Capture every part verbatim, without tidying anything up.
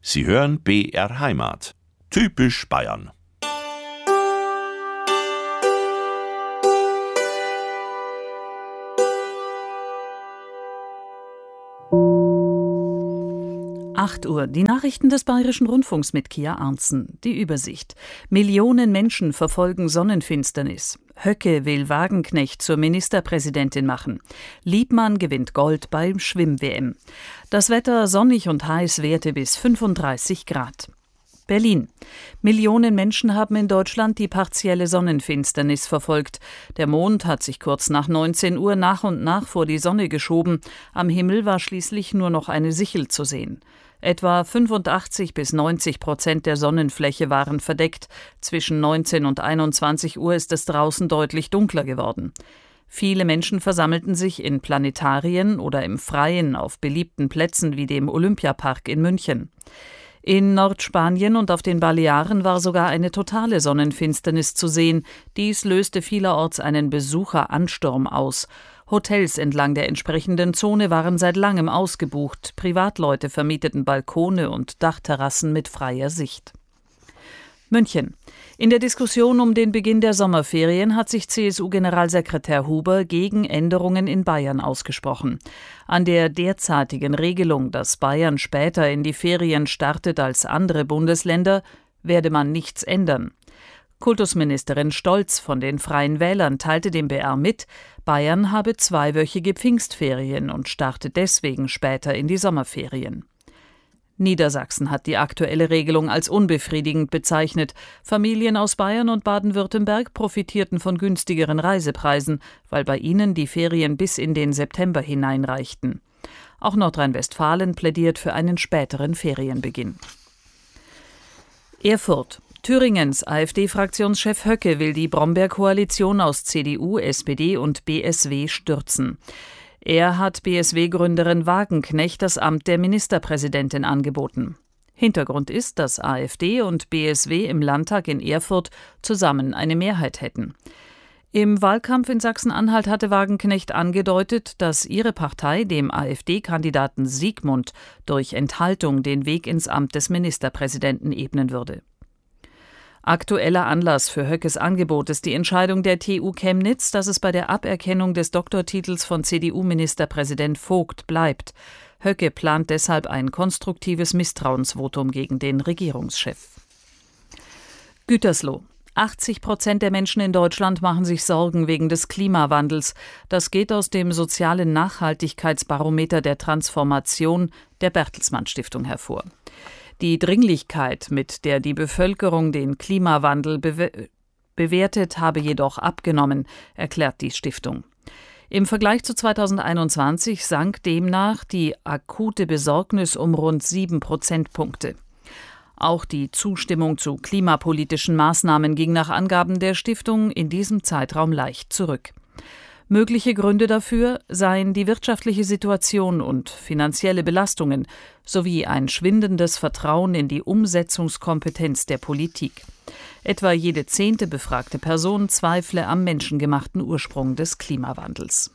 Sie hören B R Heimat. Typisch Bayern. acht Uhr, die Nachrichten des Bayerischen Rundfunks mit Kia Arntzen. Die Übersicht. Millionen Menschen verfolgen Sonnenfinsternis. Höcke will Wagenknecht zur Ministerpräsidentin machen. Liebmann gewinnt Gold beim Schwimm-W M. Das Wetter sonnig und heiß, Werte bis fünfunddreißig Grad. Berlin. Millionen Menschen haben in Deutschland die partielle Sonnenfinsternis verfolgt. Der Mond hat sich kurz nach neunzehn Uhr nach und nach vor die Sonne geschoben. Am Himmel war schließlich nur noch eine Sichel zu sehen. Etwa fünfundachtzig bis neunzig Prozent der Sonnenfläche waren verdeckt. Zwischen neunzehn und einundzwanzig Uhr ist es draußen deutlich dunkler geworden. Viele Menschen versammelten sich in Planetarien oder im Freien auf beliebten Plätzen wie dem Olympiapark in München. In Nordspanien und auf den Balearen war sogar eine totale Sonnenfinsternis zu sehen. Dies löste vielerorts einen Besucheransturm aus. Hotels entlang der entsprechenden Zone waren seit langem ausgebucht. Privatleute vermieteten Balkone und Dachterrassen mit freier Sicht. München. In der Diskussion um den Beginn der Sommerferien hat sich C S U-Generalsekretär Huber gegen Änderungen in Bayern ausgesprochen. An der derzeitigen Regelung, dass Bayern später in die Ferien startet als andere Bundesländer, werde man nichts ändern. Kultusministerin Stolz von den Freien Wählern teilte dem B R mit, Bayern habe zweiwöchige Pfingstferien und starte deswegen später in die Sommerferien. Niedersachsen hat die aktuelle Regelung als unbefriedigend bezeichnet. Familien aus Bayern und Baden-Württemberg profitierten von günstigeren Reisepreisen, weil bei ihnen die Ferien bis in den September hineinreichten. Auch Nordrhein-Westfalen plädiert für einen späteren Ferienbeginn. Erfurt. Thüringens AfD-Fraktionschef Höcke will die Brombeer-Koalition aus C D U, S P D und B S W stürzen. Er hat B S W-Gründerin Wagenknecht das Amt der Ministerpräsidentin angeboten. Hintergrund ist, dass AfD und B S W im Landtag in Erfurt zusammen eine Mehrheit hätten. Im Wahlkampf in Sachsen-Anhalt hatte Wagenknecht angedeutet, dass ihre Partei dem AfD-Kandidaten Siegmund durch Enthaltung den Weg ins Amt des Ministerpräsidenten ebnen würde. Aktueller Anlass für Höckes Angebot ist die Entscheidung der T U Chemnitz, dass es bei der Aberkennung des Doktortitels von C D U-Ministerpräsident Vogt bleibt. Höcke plant deshalb ein konstruktives Misstrauensvotum gegen den Regierungschef. Gütersloh. achtzig Prozent der Menschen in Deutschland machen sich Sorgen wegen des Klimawandels. Das geht aus dem sozialen Nachhaltigkeitsbarometer der Transformation der Bertelsmann Stiftung hervor. Die Dringlichkeit, mit der die Bevölkerung den Klimawandel bewe- bewertet, habe jedoch abgenommen, erklärt die Stiftung. Im Vergleich zu zweitausendeinundzwanzig sank demnach die akute Besorgnis um rund sieben Prozentpunkte. Auch die Zustimmung zu klimapolitischen Maßnahmen ging nach Angaben der Stiftung in diesem Zeitraum leicht zurück. Mögliche Gründe dafür seien die wirtschaftliche Situation und finanzielle Belastungen sowie ein schwindendes Vertrauen in die Umsetzungskompetenz der Politik. Etwa jede zehnte befragte Person zweifle am menschengemachten Ursprung des Klimawandels.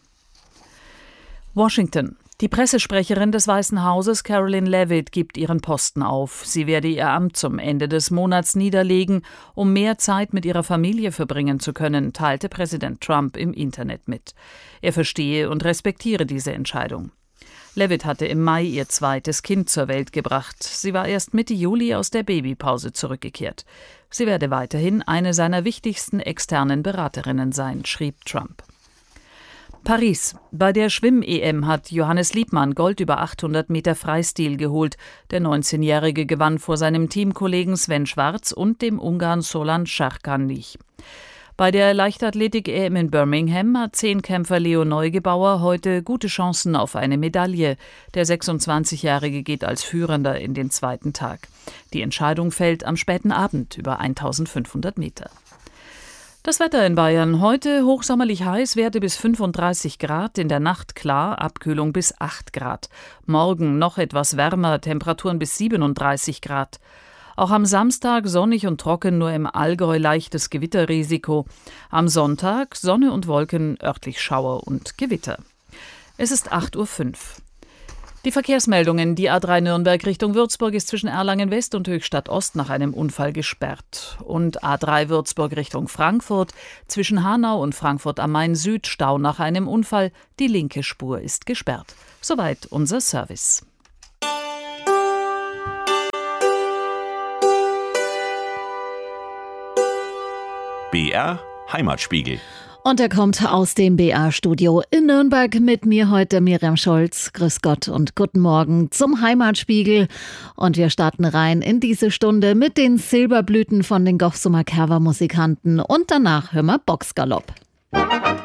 Washington. Die Pressesprecherin des Weißen Hauses, Caroline Leavitt, gibt ihren Posten auf. Sie werde ihr Amt zum Ende des Monats niederlegen, um mehr Zeit mit ihrer Familie verbringen zu können, teilte Präsident Trump im Internet mit. Er verstehe und respektiere diese Entscheidung. Leavitt hatte im Mai ihr zweites Kind zur Welt gebracht. Sie war erst Mitte Juli aus der Babypause zurückgekehrt. Sie werde weiterhin eine seiner wichtigsten externen Beraterinnen sein, schrieb Trump. Paris. Bei der Schwimm-E M hat Johannes Liebmann Gold über achthundert Meter Freistil geholt. Der neunzehnjährige gewann vor seinem Teamkollegen Sven Schwarz und dem Ungarn Solan Sarkany. Bei der Leichtathletik-E M in Birmingham hat Zehnkämpfer Leo Neugebauer heute gute Chancen auf eine Medaille. Der sechsundzwanzigjährige geht als Führender in den zweiten Tag. Die Entscheidung fällt am späten Abend über eintausendfünfhundert Meter. Das Wetter in Bayern. Heute hochsommerlich heiß, Werte bis fünfunddreißig Grad, in der Nacht klar, Abkühlung bis acht Grad. Morgen noch etwas wärmer, Temperaturen bis siebenunddreißig Grad. Auch am Samstag sonnig und trocken, nur im Allgäu leichtes Gewitterrisiko. Am Sonntag Sonne und Wolken, örtlich Schauer und Gewitter. Es ist acht Uhr fünf. Die Verkehrsmeldungen. Die A drei Nürnberg Richtung Würzburg ist zwischen Erlangen West und Höchstadt Ost nach einem Unfall gesperrt. Und A drei Würzburg Richtung Frankfurt zwischen Hanau und Frankfurt am Main Süd Stau nach einem Unfall. Die linke Spur ist gesperrt. Soweit unser Service. B R Heimatspiegel. Und er kommt aus dem B R-Studio in Nürnberg mit mir heute, Miriam Scholz. Grüß Gott und guten Morgen zum Heimatspiegel. Und wir starten rein in diese Stunde mit den Silberblüten von den Goffsumer Kerver Musikanten. Und danach hören wir Boxgalopp.